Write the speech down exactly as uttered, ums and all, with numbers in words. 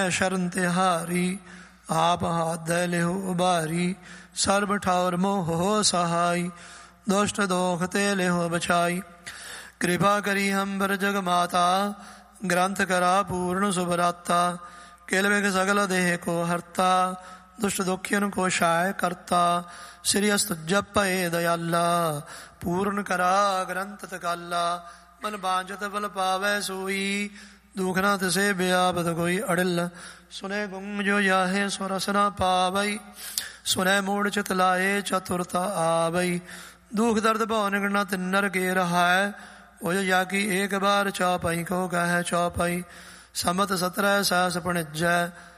शरण तिहारी आप हाथ दे लिहो उबारी सर्ब ठावर मोह हो सहाय दुष्ट दोख ते लिहो बचाई कृपा करी हम बर जग माता ग्रंथ करा पूर्ण सुभराता किल बिग सगल देह को हरता दुष्ट दुखियन को शाय करता श्री अस्तु जपए दयाला पूर्ण करा ग्रंथ तकाला मन बांझत बल पावै सोई दुख ना तिसे ब्यापत कोई अड़िल सुने गुंग जो याहे सुरस न पावई सुने मूड चित लाए चतुरता आवई दुख दर्द भव निगणना तिन्नर के रहाय ओ या की एक बार चौपाई को कह चौपाई समत सत्रह सहस पणिजय